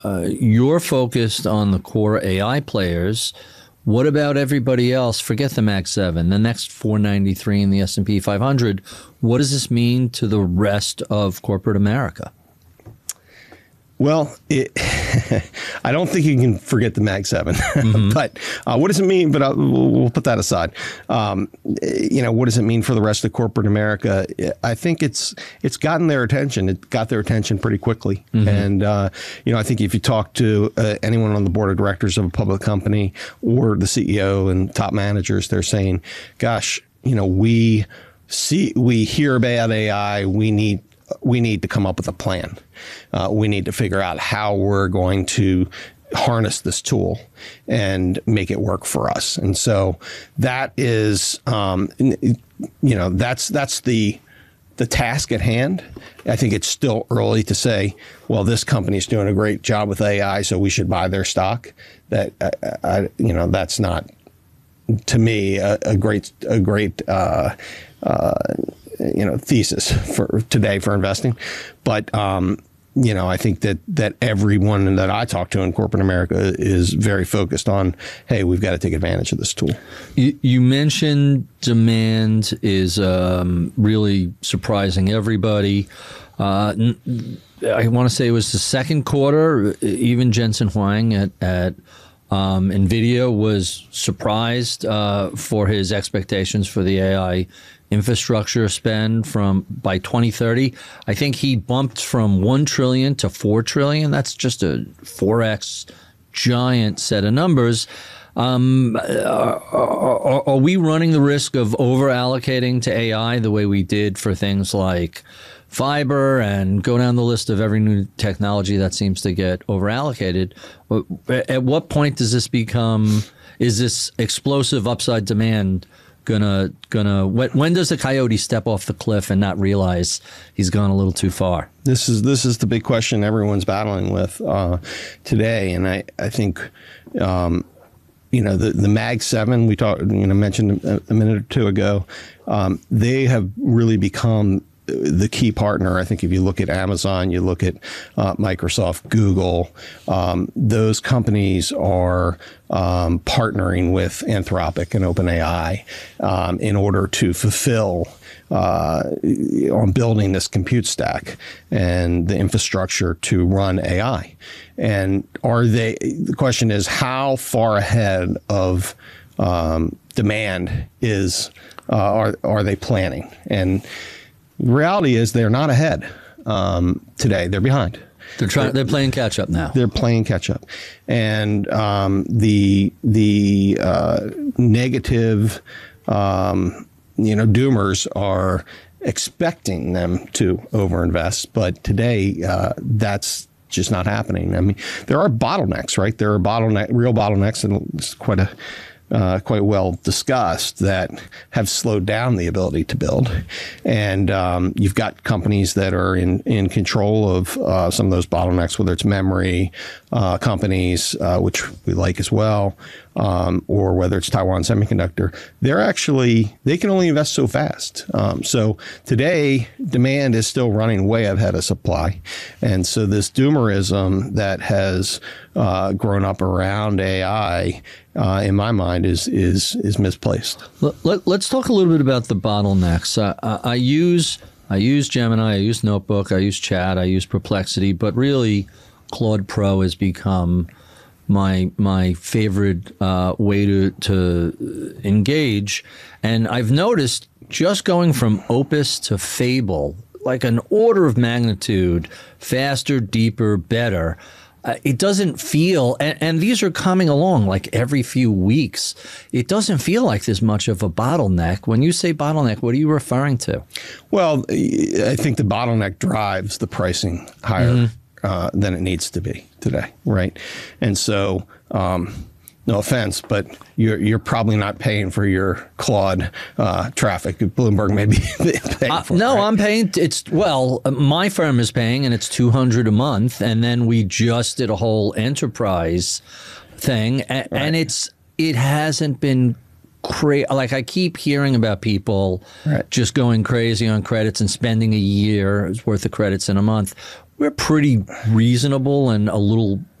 you're focused on the core AI players. What about everybody else? Forget the Mag 7, the next 493 in the S&P 500. What does this mean to the rest of corporate America? Well, I don't think you can forget the Mag 7. But what does it mean? But we'll put that aside. What does it mean for the rest of corporate America? I think it's gotten their attention. It got their attention pretty quickly. And, I think if you talk to anyone on the board of directors of a public company or the CEO and top managers, they're saying, gosh, we hear about AI. We need to come up with a plan. We need to figure out how we're going to harness this tool and make it work for us. And so that is, that's the task at hand. I think it's still early to say, well, this company's doing a great job with AI, so we should buy their stock. That's not, to me, a great thesis for today for investing. But, I think that everyone that I talk to in corporate America is very focused on, hey, we've got to take advantage of this tool. You mentioned demand is really surprising everybody. I want to say it was the second quarter. Even Jensen Huang at NVIDIA was surprised for his expectations for the AI infrastructure spend by 2030. I think he bumped from $1 trillion to $4 trillion. That's just a 4x giant set of numbers. Are we running the risk of over allocating to AI the way we did for things like fiber and go down the list of every new technology that seems to get over allocated? At what point does this is this explosive upside demand when does the coyote step off the cliff and not realize he's gone a little too far? This is the big question everyone's battling with today. And I think, the Mag 7 we mentioned a minute or two ago, they have really become the key partner. I think if you look at Amazon, you look at Microsoft, Google, those companies are partnering with Anthropic and OpenAI in order to fulfill on building this compute stack and the infrastructure to run AI. And the question is, how far ahead of demand are they planning? And the reality is they're not ahead today. They're behind. They're playing catch up now. They're playing catch up, and the negative, doomers are expecting them to overinvest, but today that's just not happening. I mean, there are bottlenecks, right? There are real bottlenecks, and it's quite well discussed, that have slowed down the ability to build. And you've got companies that are in control of some of those bottlenecks, whether it's memory companies, which we like as well, or whether it's Taiwan Semiconductor. They can only invest so fast. So today, demand is still running way ahead of supply. And so this doomerism that has grown up around AI, in my mind, is misplaced. Let's talk a little bit about the bottlenecks. I use Gemini, I use Notebook, I use Chat, I use Perplexity, but really Claude Pro has become my favorite way to engage. And I've noticed just going from Opus to Fable, like an order of magnitude faster, deeper, better. It doesn't feel, and these are coming along like every few weeks. It doesn't feel like there's much of a bottleneck. When you say bottleneck, what are you referring to? Well, I think the bottleneck drives the pricing higher than it needs to be today, right? And so, no offense, but you're probably not paying for your Claude traffic. Bloomberg may be paying for it. No, right? I'm paying. My firm is paying, and it's $200 a month. And then we just did a whole enterprise thing, and it hasn't been crazy. Like, I keep hearing about people just going crazy on credits and spending a year's worth of credits in a month. we're pretty reasonable and a little